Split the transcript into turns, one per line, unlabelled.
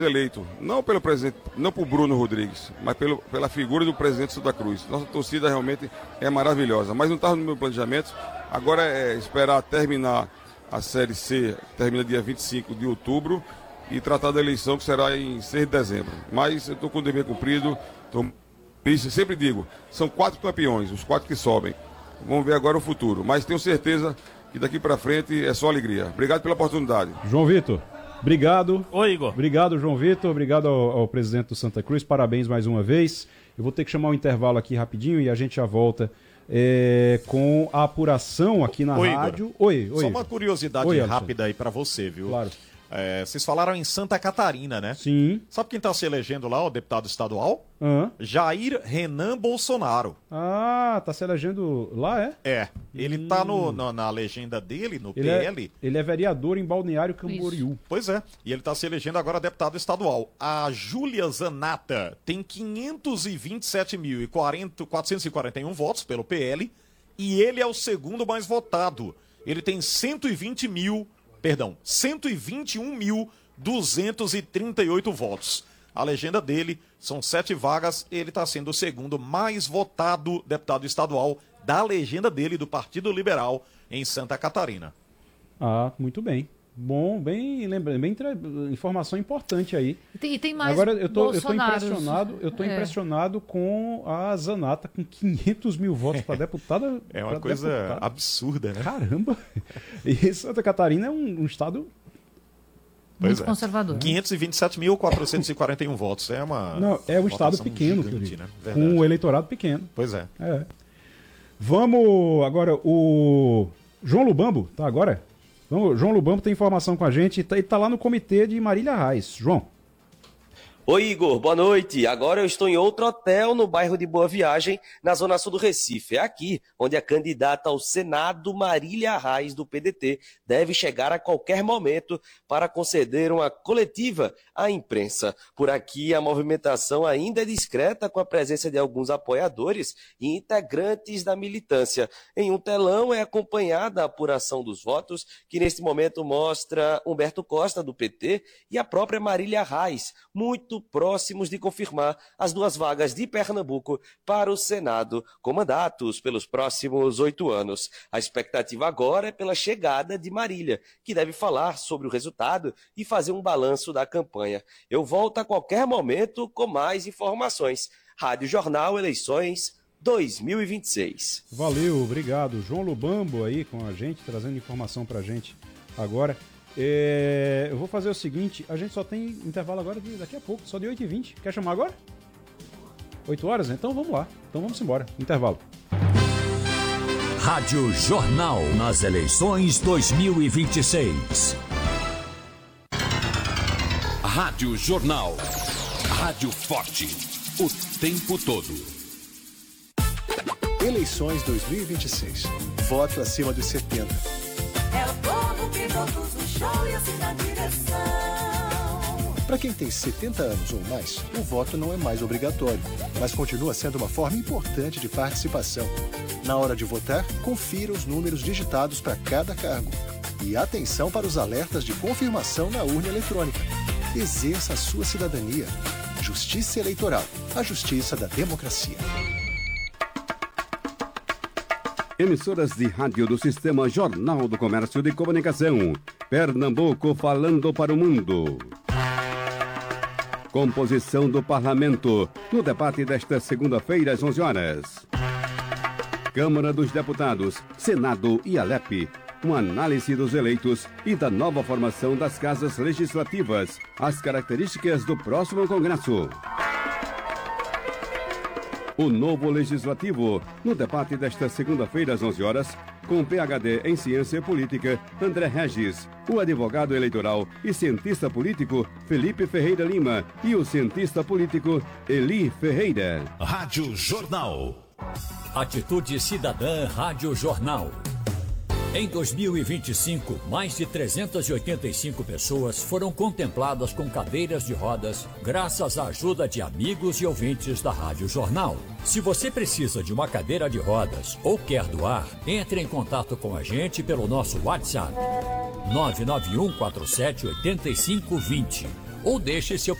eleito, não pelo presidente, não por Bruno Rodrigues, mas pela figura do presidente Santa Cruz. Nossa torcida realmente é maravilhosa, mas não estava no meu planejamento. Agora é esperar terminar a Série C, termina dia 25 de outubro, e tratar da eleição que será em 6 de dezembro. Mas eu estou com o dever cumprido, sempre digo, são 4 campeões, os 4 que sobem. Vamos ver agora o futuro, mas tenho certeza que daqui para frente é só alegria. Obrigado pela oportunidade.
João Vitor, obrigado.
Oi, Igor.
Obrigado, João Vitor. Obrigado ao presidente do Santa Cruz. Parabéns mais uma vez. Eu vou ter que chamar um intervalo aqui rapidinho e a gente já volta com a apuração aqui na rádio.
Oi. Só uma curiosidade rápida aí para você, viu?
Claro.
Vocês falaram em Santa Catarina, né?
Sim.
Sabe quem tá se elegendo lá, o deputado estadual? Jair Renan Bolsonaro.
Ah, tá se elegendo lá, é?
Ele tá na legenda dele, no PL.
Ele é vereador em Balneário Camboriú.
Isso. Pois é, e ele tá se elegendo agora deputado estadual. A Júlia Zanata tem 527.441 votos pelo PL e ele é o segundo mais votado. Ele tem 121.238 votos. A legenda dele são 7 vagas. Ele está sendo o segundo mais votado deputado estadual da legenda dele, do Partido Liberal, em Santa Catarina.
Ah, muito bem. Bom, bem informação importante aí.
E tem mais.
Agora eu tô impressionado com a Zanata com 500 mil votos para deputada.
É uma coisa absurda, né?
Caramba! E Santa Catarina é um estado
muito conservador.
527.441 votos.
É um estado pequeno,
gigante, né?
com um eleitorado pequeno.
Pois é.
Vamos agora, o João Lubambo, tá agora? João Lubambo tem informação com a gente e tá lá no comitê de Marília Reis. João.
Oi, Igor, boa noite. Agora eu estou em outro hotel no bairro de Boa Viagem, na zona sul do Recife. É aqui onde a candidata ao Senado, Marília Reis, do PDT, deve chegar a qualquer momento para conceder uma coletiva à imprensa. Por aqui, a movimentação ainda é discreta, com a presença de alguns apoiadores e integrantes da militância. Em um telão é acompanhada a apuração dos votos, que neste momento mostra Humberto Costa, do PT, e a própria Marília Reis, muito próximos de confirmar as 2 vagas de Pernambuco para o Senado, com mandatos pelos próximos 8 anos. A expectativa agora é pela chegada de Marília, que deve falar sobre o resultado e fazer um balanço da campanha. Eu volto a qualquer momento com mais informações. Rádio Jornal Eleições 2026.
Valeu, obrigado. João Lubambo aí com a gente, trazendo informação pra gente agora. Eu vou fazer o seguinte, a gente só tem intervalo agora daqui a pouco, só de 8h20. Quer chamar agora? 8 horas? Então vamos lá. Então vamos embora. Intervalo.
Rádio Jornal nas eleições 2026. Rádio Jornal. Rádio forte. O tempo todo.
Eleições 2026. Voto acima dos 70.
É o povo que todos os show e assim na direção.
Para quem tem 70 anos ou mais, o voto não é mais obrigatório, mas continua sendo uma forma importante de participação. Na hora de votar, confira os números digitados para cada cargo. E atenção para os alertas de confirmação na urna eletrônica. Exerça a sua cidadania. Justiça Eleitoral, a justiça da democracia.
Emissoras de rádio do Sistema Jornal do Comércio de Comunicação. Pernambuco falando para o mundo. Composição do Parlamento, no debate desta segunda-feira às 11 horas. Câmara dos Deputados, Senado e Alep. Uma análise dos eleitos e da nova formação das casas legislativas. As características do próximo Congresso. O novo Legislativo, no debate desta segunda-feira às 11 horas, com PhD em Ciência Política, André Regis, o advogado eleitoral e cientista político, Felipe Ferreira Lima, e o cientista político, Eli Ferreira.
Rádio Jornal. Atitude Cidadã Rádio Jornal. Em 2025, mais de 385 pessoas foram contempladas com cadeiras de rodas graças à ajuda de amigos e ouvintes da Rádio Jornal. Se você precisa de uma cadeira de rodas ou quer doar, entre em contato com a gente pelo nosso WhatsApp 991478520 ou deixe seu